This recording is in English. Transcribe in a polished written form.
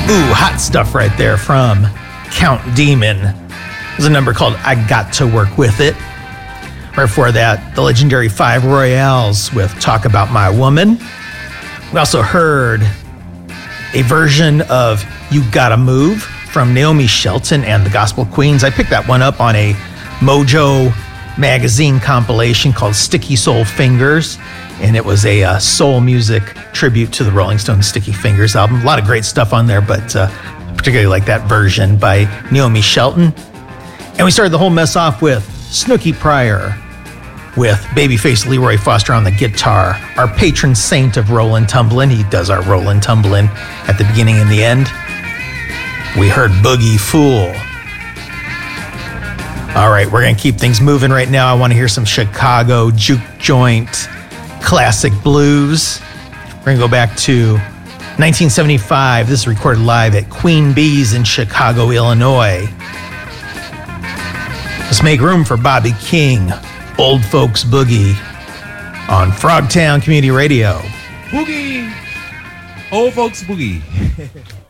Ooh, hot stuff right there from Count Demon. There's a number called I Got to Work With It. Right before that, the legendary Five Royales with Talk About My Woman. We also heard a version of You Gotta Move from Naomi Shelton and the Gospel Queens. I picked that one up on a Mojo magazine compilation called Sticky Soul Fingers, and it was a soul music tribute to the Rolling Stones' Sticky Fingers album. A lot of great stuff on there, but particularly like that version by Naomi Shelton. And we started the whole mess off with Snooky Pryor with babyface Leroy Foster on the guitar, our patron saint of Rollin' Tumblin'. He does our Rollin' Tumblin' at the beginning and the end. We heard Boogie Fool. All right, we're going to keep things moving right now. I want to hear some Chicago juke joint classic blues. We're going to go back to 1975. This is recorded live at Queen Bee's in Chicago, Illinois. Let's make room for Bobby King, Old Folks Boogie, on Frogtown Community Radio. Boogie! Old Folks Boogie.